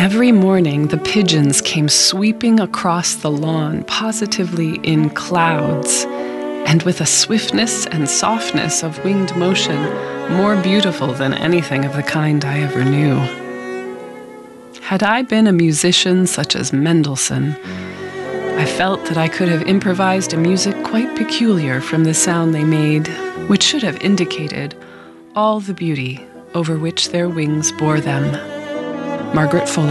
Every morning, the pigeons came sweeping across the lawn, positively in clouds, and with a swiftness and softness of winged motion more beautiful than anything of the kind I ever knew. Had I been a musician such as Mendelssohn, I felt that I could have improvised a music quite peculiar from the sound they made, which should have indicated all the beauty over which their wings bore them. Margaret Fuller.